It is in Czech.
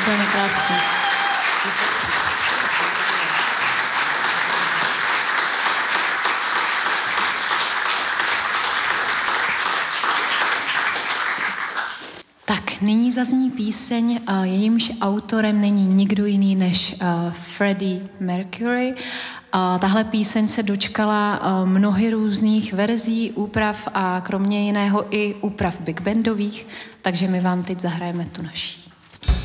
úplně krásný. Tak, nyní zazní píseň, jejímž autorem není nikdo jiný než Freddie Mercury. Tahle píseň se dočkala mnohy různých verzí, úprav a kromě jiného i úprav big bandových, takže my vám teď zahrajeme tu naší.